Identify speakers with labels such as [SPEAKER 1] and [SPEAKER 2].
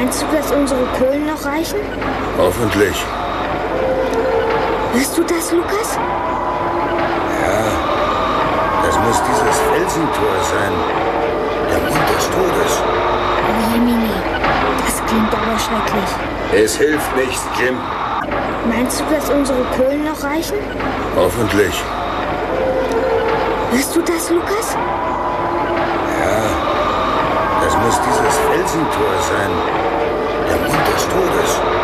[SPEAKER 1] Meinst du, dass unsere Kohlen noch reichen?
[SPEAKER 2] Hoffentlich.
[SPEAKER 1] Hörst du das, Lukas?
[SPEAKER 2] Ja, das muss dieses Felsentor sein. Der Mund des Todes.
[SPEAKER 1] Oh Jemine, das klingt aber schrecklich.
[SPEAKER 2] Es hilft nichts, Jim.
[SPEAKER 1] Meinst du, dass unsere Kohlen noch reichen?
[SPEAKER 2] Hoffentlich.
[SPEAKER 1] Hörst du das, Lukas?
[SPEAKER 2] Ja, das muss dieses Felsentor sein. Der Mund des Todes.